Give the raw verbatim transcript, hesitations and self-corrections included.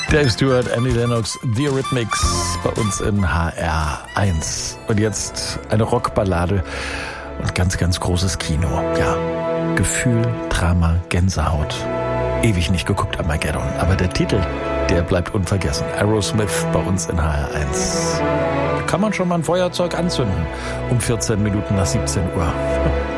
Dave Stewart, Annie Lennox, The Eurythmics bei uns in H R eins. Und jetzt eine Rockballade und ganz, ganz großes Kino. Ja, Gefühl, Drama, Gänsehaut. Ewig nicht geguckt, Armageddon. Aber der Titel, der bleibt unvergessen. Aerosmith bei uns in H R eins. Kann man schon mal ein Feuerzeug anzünden um vierzehn Minuten nach siebzehn Uhr.